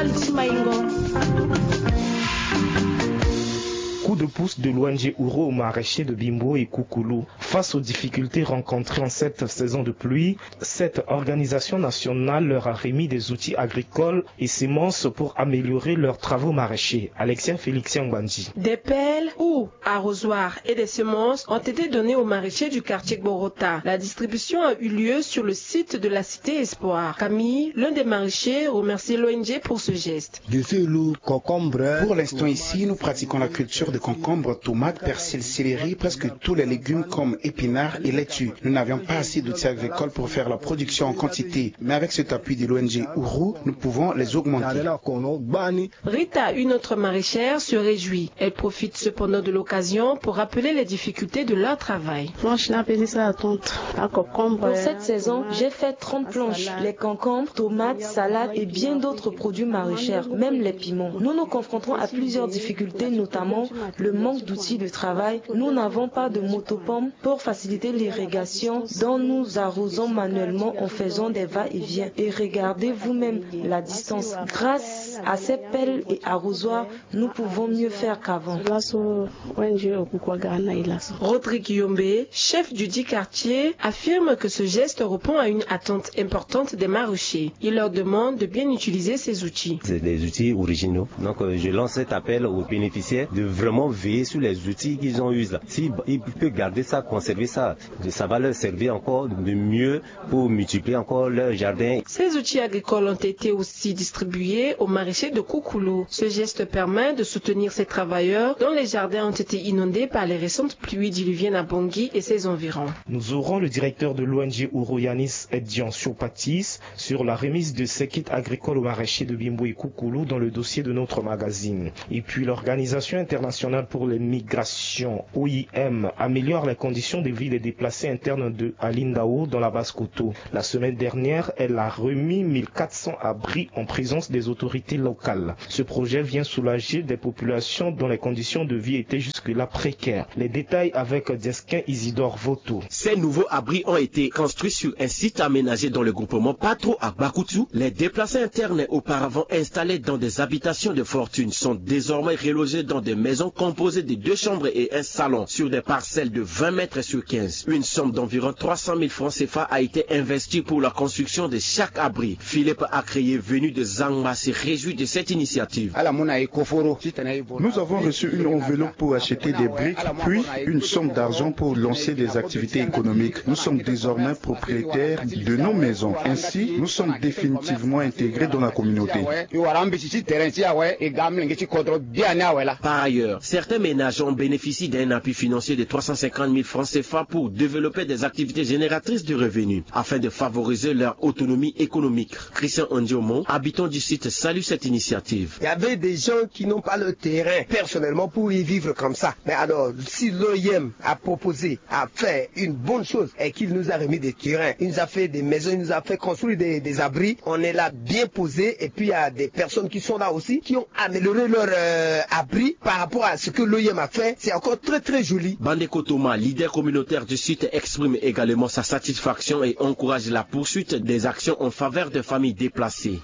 Coup de pouce de l'ONG Ouro aux maraîchers de Bimbo et Koukoulou. Face aux difficultés rencontrées en cette saison de pluie, cette organisation nationale leur a remis des outils agricoles et semences pour améliorer leurs travaux maraîchers. Alexia Félixien Mbandji. Des pelles ou arrosoirs et des semences ont été donnés aux maraîchers du quartier Gborota. La distribution a eu lieu sur le site de la Cité Espoir. Camille, l'un des maraîchers, remercie l'ONG pour ce geste. Pour l'instant ici, nous pratiquons la culture de concombres, tomates, persil, céleri, presque tous les légumes comme épinards et laitues. Nous n'avions pas assez d'outils agricoles pour faire la production en quantité, mais avec cet appui de l'ONG Ouro, nous pouvons les augmenter. Rita, une autre maraîchère, se réjouit. Elle profite cependant de l'occasion pour rappeler les difficultés de leur travail. Pour cette saison, j'ai fait 30 planches. Les concombres, tomates, salades et bien d'autres produits maraîchers, même les piments. Nous nous confrontons à plusieurs difficultés, notamment le manque d'outils de travail. Nous n'avons pas de motopompe pour faciliter l'irrigation, dont nous arrosons manuellement en faisant des va-et-vient. Et regardez vous-même la distance. Grâce à ces pelles et arrosoirs, nous pouvons mieux faire qu'avant. Rodrigue Yombe, chef du dit quartier, affirme que ce geste répond à une attente importante des maraîchers. Il leur demande de bien utiliser ces outils. C'est des outils originaux. Donc je lance cet appel aux bénéficiaires de vraiment veiller sur les outils qu'ils ont eu là. S'ils peuvent garder ça, conserver ça, ça va leur servir encore de mieux pour multiplier encore leur jardin. Ces outils agricoles ont été aussi distribués aux maraîchers de Koukoulou. Ce geste permet de soutenir ces travailleurs dont les jardins ont été inondés par les récentes pluies diluviennes à Bangui et ses environs. Nous aurons le directeur de l'ONG Ouro Yanis Edjian Siopatis sur la remise de ces kits agricoles aux maraîchers de Bimbo et Koukoulou dans le dossier de notre magazine. Et puis l'Organisation internationale pour les migrations, OIM, améliore les conditions de vie des déplacés internes de Alindao dans la Basse-Koto. La semaine dernière, elle a remis 1400 abris en présence des autorités locales. Ce projet vient soulager des populations dont les conditions de vie étaient jusque-là précaires. Les détails avec Desquin Isidore Voto. Ces nouveaux abris ont été construits sur un site aménagé dans le groupement Patro à Bakutu. Les déplacés internes auparavant installés dans des habitations de fortune sont désormais relogés dans des maisons composées de 2 chambres et un salon sur des parcelles de 20 mètres sur 15. Une somme d'environ 300 000 francs CFA a été investie pour la construction de chaque abri. Philippe Akrié, venu de Zangma, se réjouit de cette initiative. Nous avons reçu une enveloppe pour acheter des briques, puis une somme d'argent pour lancer des activités économiques. Nous sommes désormais propriétaires de nos maisons. Ainsi, nous sommes définitivement intégrés dans la communauté. Par ailleurs, certains ménages ont bénéficié d'un appui financier de 350 000 francs CFA pour développer des activités génératrices de revenus afin de favoriser leur autonomie économique. Christian Ondiomo, habitant du site, salue cette initiative. Il y avait des gens qui n'ont pas le terrain personnellement pour y vivre comme ça. Mais alors, si l'OIM a proposé, a fait une bonne chose et qu'il nous a remis des terrains, il nous a fait des maisons, il nous a fait construire des abris, on est là bien posé et puis il y a des personnes qui sont là aussi qui ont amélioré leur abri par rapport à ce que l'OIM a fait. C'est encore très très joli. Bandeko Thomas, leader communautaire du site, exprime également sa satisfaction et encourage la poursuite des actions en faveur des familles déplacées.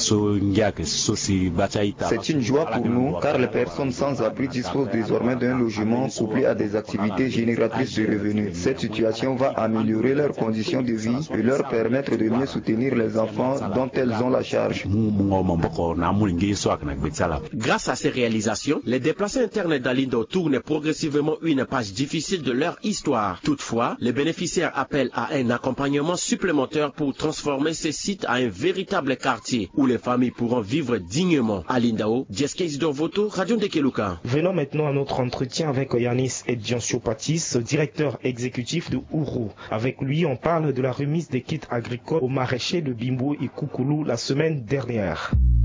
C'est une joie pour nous car les personnes sans abri disposent désormais d'un logement couplé à des activités génératrices de revenus. Cette situation va améliorer leurs conditions de vie et leur permettre de mieux soutenir les enfants dont elles ont la charge. Grâce à ces réalisations, les déplacés internes d'Alindo tournent progressivement une page difficile de leur histoire. Toutefois, les bénéficiaires appellent à un accompagnement supplémentaire pour transformer ces sites à un véritable quartier où les familles pourront vivre dignement. Alindao, Desquin Isidore Voto, Radio Ndekeluka. Venons maintenant à notre entretien avec Yanis Edjian Siopatis, directeur exécutif de Ouro. Avec lui, on parle de la remise des kits agricoles aux maraîchers de Bimbo et Koukoulou la semaine dernière.